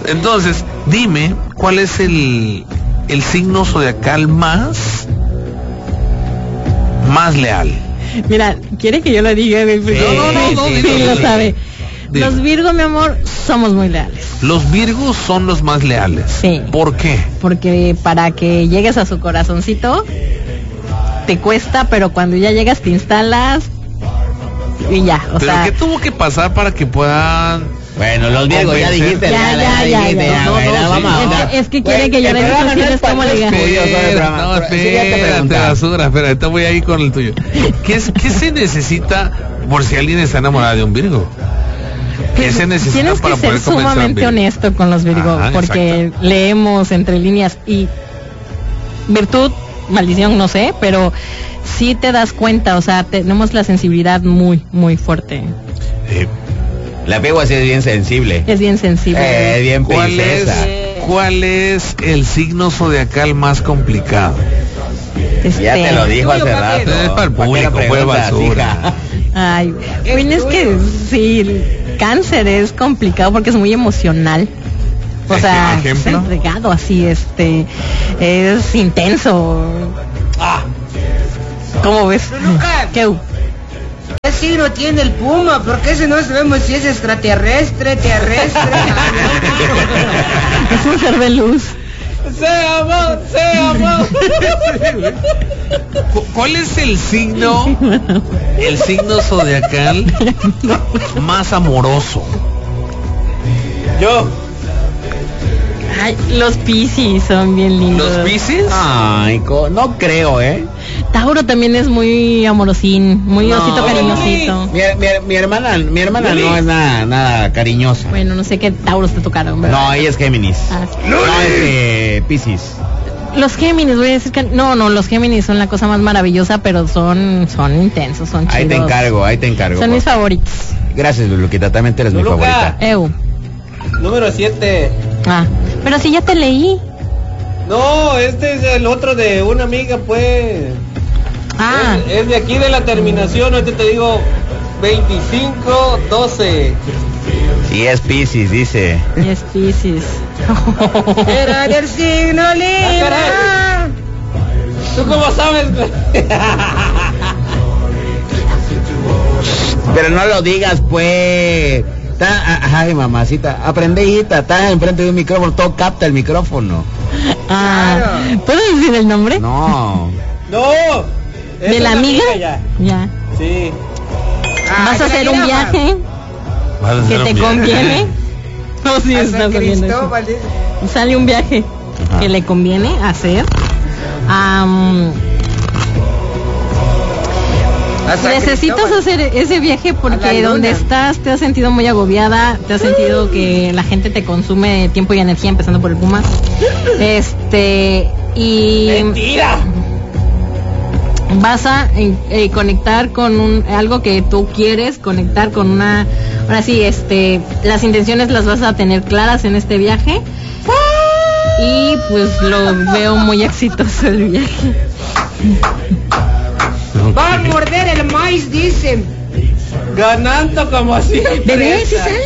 Entonces, dime, ¿cuál es el signo zodiacal más leal? Mira, ¿quiere que yo lo diga? No, Sí, lo sabe. Dime. Los Virgo, mi amor, somos muy leales. Los Virgos son los más leales. Sí. ¿Por qué? Porque para que llegues a su corazoncito, te cuesta, pero cuando ya llegas te instalas y ya, o ¿Pero sea... qué tuvo que pasar para que puedan...? Bueno, los Virgos, ya dijiste. Es que quiere que yo le diga es como liga. No, espera, ahorita voy ahí con el tuyo. ¿Qué se necesita por si alguien está enamorado de un Virgo? ¿Qué se necesita Tienes para que poder ser comenzar sumamente bien? honesto con los Virgo, Ajá, porque exacto. leemos entre líneas y virtud, maldición, no sé, pero sí te das cuenta, o sea, tenemos la sensibilidad muy, muy fuerte. La pegua sí es bien sensible. Es bien sensible. Bien princesa. ¿Cuál es el signo zodiacal más complicado? Ya te lo dijo hace Es rato. para el público, fue basura. Ay, bueno, es que sí, el Cáncer es complicado porque es muy emocional. O sea, es ¿Ejemplo? entregado así, es intenso. ¿Cómo ves? ¿Qué? ¿Qué signo tiene el puma? Porque ese no sabemos si es extraterrestre, terrestre. Es un ser de luz. ¡Se amó! ¿Cuál es el signo zodiacal más amoroso? Yo. Ay, los Piscis son bien lindos. ¿Los Piscis? Ay, no creo, Tauro también es muy amorosín, muy No, osito cariñosito. Mi hermana no es nada cariñosa. Bueno, no sé qué Tauros te tocaron, ¿verdad? No, ella es Géminis. Ah, sí. No, es Piscis. Los Géminis, voy a decir que no, los Géminis son la cosa más maravillosa, pero son intensos, son chidos. Ahí te encargo. Son mis favoritos. Gracias, Luluquita, también eres mi favorita. Número 7. Pero si ya te leí. No, este es el otro de una amiga, pues. Es de aquí de la terminación, ahorita te digo 25-12. Y es Piscis, dice. Y es Piscis. Era del signo Libra. ¿Tú cómo sabes? Pero no lo digas, pues. Ay, mamacita, aprende, hijita, está enfrente de un micrófono, todo capta el micrófono. ¿Puedo decir el nombre? No. No. ¿De la amiga? Ya. Sí. ¿Vas a hacer un viaje que te conviene? No, sí, está saliendo eso. Sale un viaje que le conviene hacer. Necesitas hacer ese viaje porque donde estás te has sentido muy agobiada, te has sentido que la gente te consume tiempo y energía, empezando por el Puma. Y ¡mentira! Vas a conectar con algo que tú quieres, conectar con una... Ahora sí, las intenciones las vas a tener claras en este viaje. Y pues lo veo muy exitoso el viaje. Va a morder el maíz, dicen. Ganando como así. Bebé, si sale.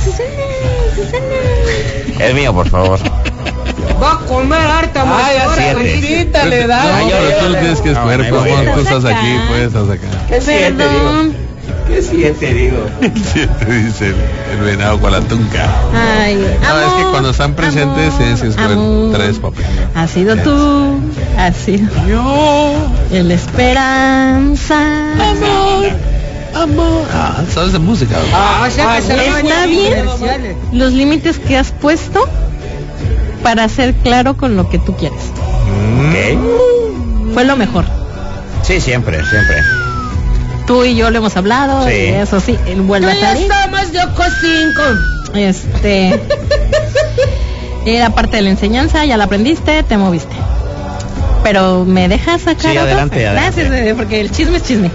El mío, por favor. Va a comer harta más. Ay, así le da. No, pero tú lo tienes que escoger, como tú estás aquí, pues estás acá. ¿Qué 7 digo? ¿Qué 7 digo? 7 dice el venado con la tunca. Ay, No, es que cuando están presentes tienes que escoger amor. 3 papeles. Has sido tú, has sido yo, el esperanza. Amor. ¿Sabes de música? O sea que se lo ¿Está bien los límites que has puesto para ser claro con lo que tú quieres? Fue lo mejor. Sí, siempre. Tú y yo lo hemos hablado, Sí. y eso sí, él vuelve a salir. estamos de Ocosinco. Era parte de la enseñanza, ya la aprendiste, te moviste. Pero me dejas sacar Sí, otra? adelante. Gracias, bebé, porque el chisme es chisme.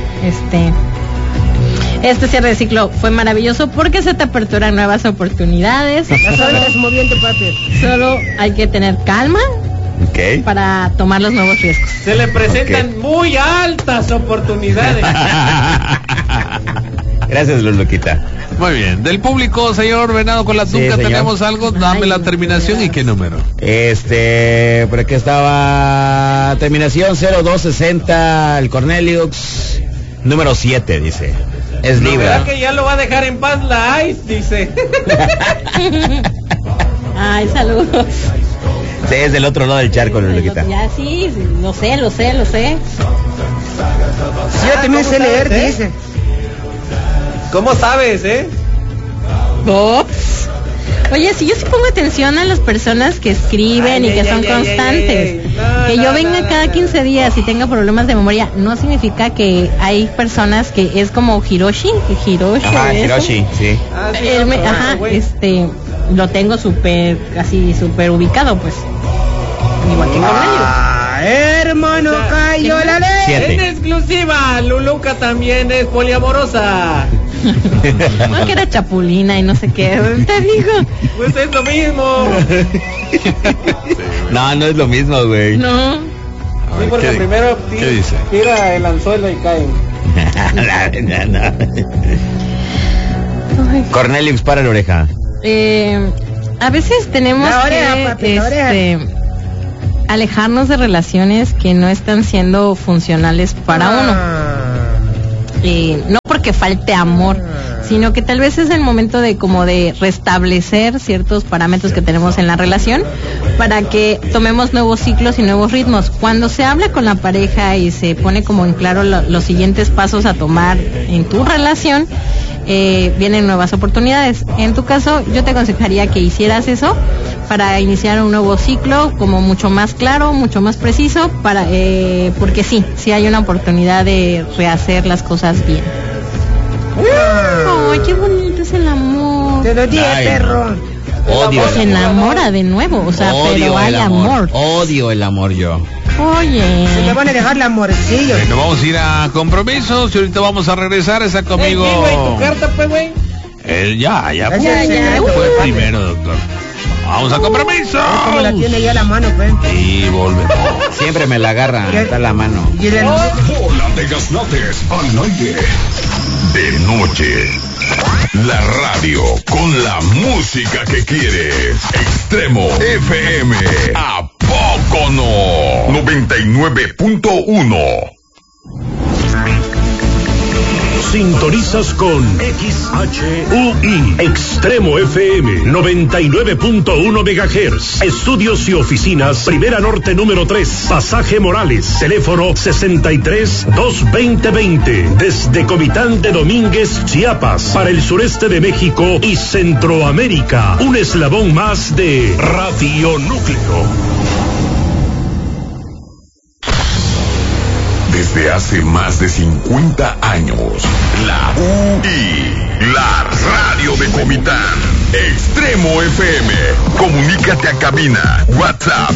Este cierre de ciclo fue maravilloso porque se te aperturan nuevas oportunidades. Solo hay que tener calma para tomar los nuevos riesgos. Se le presentan muy altas oportunidades. Gracias, Luluquita. Muy bien. Del público, señor Venado con la Tunca, señor. ¿tenemos algo? Dame la terminación y qué número. Por aquí estaba terminación 0260, el Cornelius, número 7, dice. Es Libra. ¿Verdad que ya lo va a dejar en paz la ICE? Dice. Ay, saludos. Sí, es del otro lado del charco, Luluquita. Ya sí, lo sé. Sí, yo también sé leer, dice. ¿Cómo sabes, Ops. Oye, si yo sí pongo atención a las personas que escriben y que son constantes. Que yo venga cada 15 días y tenga problemas de memoria, no significa que hay personas que es como Hiroshi. Ajá, Hiroshi, sí. Lo tengo súper ubicado, pues. Igual que Cornelio. Hermano, cayó la ley. 7. En exclusiva, Luluca también es poliamorosa. No, que era chapulina y no sé qué. Te digo. Pues es lo mismo. No es lo mismo, güey. No. Sí, porque primero tira el anzuelo y caen. No. Cornelius, para la oreja. A veces tenemos que alejarnos de relaciones que no están siendo funcionales para uno. No porque falte amor, sino que tal vez es el momento de restablecer ciertos parámetros que tenemos en la relación para que tomemos nuevos ciclos y nuevos ritmos. Cuando se habla con la pareja y se pone como en claro los siguientes pasos a tomar en tu relación, vienen nuevas oportunidades. En tu caso, yo te aconsejaría que hicieras eso para iniciar un nuevo ciclo como mucho más claro, mucho más preciso, porque sí hay una oportunidad de rehacer las cosas bien. ¡Ay, qué bonito es el amor! Te lo dije, perro. Odio se enamora de nuevo, pero hay amor. Odio el amor yo. Oye. Se le van a dejar la morcilla. Nos vamos a ir a compromisos y ahorita vamos a regresar. Está conmigo. ¿Tu carta, pues, güey? Ya fue fue primero, doctor. Vamos a compromiso. Como la tiene ya la mano, pues. Y volvemos. Siempre me la agarra, está la mano. Bola de Gaznates al aire. De noche. La radio con la música que quieres. Extremo FM. ¿A poco no? 99.1. Sintonizas con XHUI Extremo FM 99.1 MHz. Estudios y oficinas Primera Norte número 3, Pasaje Morales, teléfono 63-22020, desde Comitán de Domínguez, Chiapas, para el sureste de México y Centroamérica. Un eslabón más de Radio Núcleo. Desde hace más de 50 años, la UI, la radio de Comitán, Extremo FM. Comunícate a cabina. WhatsApp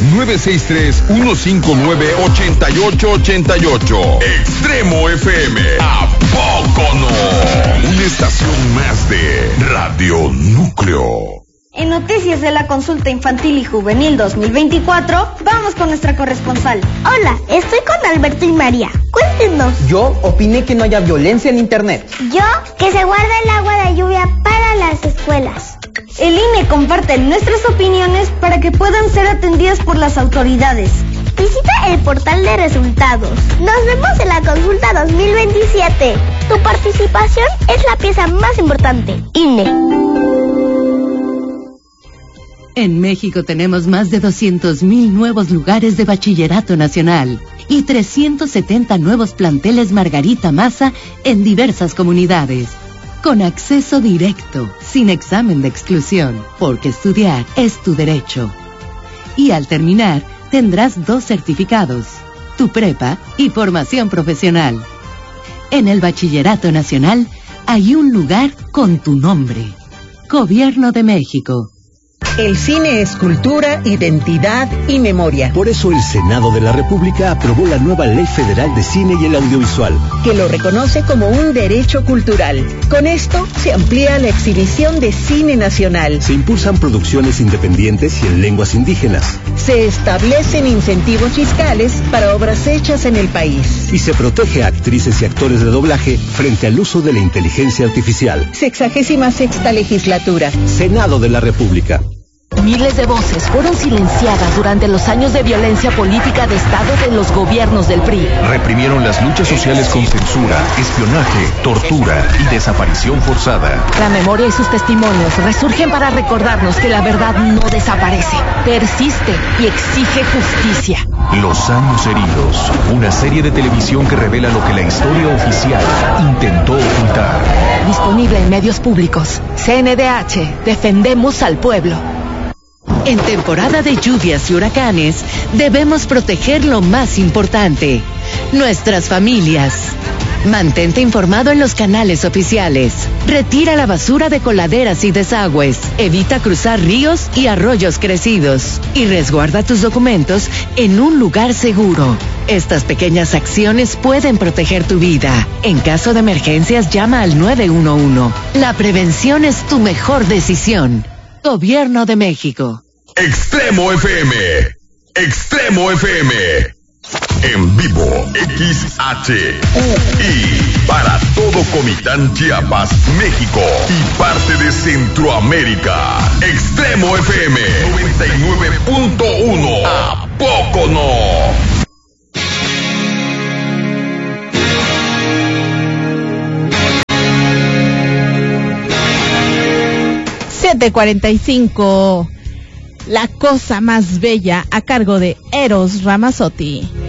963-159-8888. Extremo FM. ¿A poco no? Una estación más de Radio Núcleo. En Noticias de la Consulta Infantil y Juvenil 2024, vamos con nuestra corresponsal. Hola, estoy con Alberto y María. Cuéntenos. Yo opiné que no haya violencia en internet. Yo, que se guarda el agua de lluvia para las escuelas. El INE comparte nuestras opiniones para que puedan ser atendidas por las autoridades. Visita el portal de resultados. Nos vemos en la consulta 2027. Tu participación es la pieza más importante. INE. En México tenemos más de 200,000 nuevos lugares de bachillerato nacional y 370 nuevos planteles Margarita Maza en diversas comunidades, con acceso directo, sin examen de exclusión, porque estudiar es tu derecho. Y al terminar, tendrás 2 certificados, tu prepa y formación profesional. En el bachillerato nacional hay un lugar con tu nombre. Gobierno de México. El cine es cultura, identidad y memoria. Por eso el Senado de la República aprobó la nueva Ley Federal de Cine y el Audiovisual, que lo reconoce como un derecho cultural. Con esto se amplía la exhibición de cine nacional. Se impulsan producciones independientes y en lenguas indígenas. Se establecen incentivos fiscales para obras hechas en el país. Y se protege a actrices y actores de doblaje frente al uso de la inteligencia artificial. 66ª Legislatura. Senado de la República. Miles de voces fueron silenciadas durante los años de violencia política de Estado de los gobiernos del PRI. Reprimieron las luchas sociales con censura, espionaje, tortura y desaparición forzada. La memoria y sus testimonios resurgen para recordarnos que la verdad no desaparece, persiste y exige justicia. Los años heridos, una serie de televisión que revela lo que la historia oficial intentó ocultar. Disponible en medios públicos. CNDH, defendemos al pueblo. En temporada de lluvias y huracanes, debemos proteger lo más importante, nuestras familias. Mantente informado en los canales oficiales. Retira la basura de coladeras y desagües. Evita cruzar ríos y arroyos crecidos. Y resguarda tus documentos en un lugar seguro. Estas pequeñas acciones pueden proteger tu vida. En caso de emergencias, llama al 911. La prevención es tu mejor decisión. Gobierno de México. Extremo FM. Extremo FM. En vivo, XHUI. Para todo Comitán, Chiapas, México y parte de Centroamérica. Extremo FM 99.1. ¿A poco no? .45, La cosa más bella, a cargo de Eros Ramazzotti.